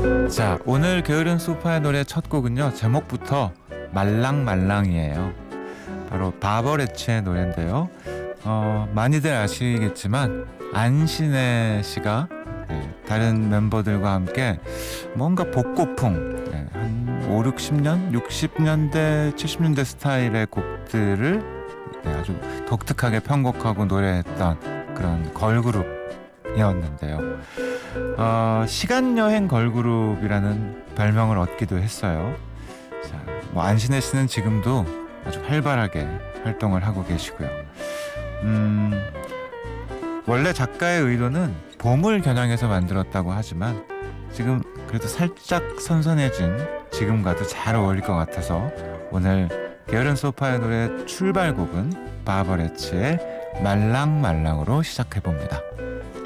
자, 오늘 게으른 소파의 노래 첫 곡은요, 제목부터 말랑말랑이에요. 바로 바버레츠의 노래인데요. 많이들 아시겠지만 안신혜 씨가 다른 멤버들과 함께 뭔가 복고풍, 한 5, 60년, 60년대, 70년대 스타일의 곡들을 아주 독특하게 편곡하고 노래했던 그런 걸그룹이었는데요. 시간여행 걸그룹이라는 별명을 얻기도 했어요. 자, 안신혜 씨는 지금도 아주 활발하게 활동을 하고 계시고요. 원래 작가의 의도는 봄을 겨냥해서 만들었다고 하지만 지금 그래도 살짝 선선해진 지금과도 잘 어울릴 것 같아서 오늘 게으른 소파의 노래 출발곡은 바버레츠의 말랑말랑으로 시작해봅니다.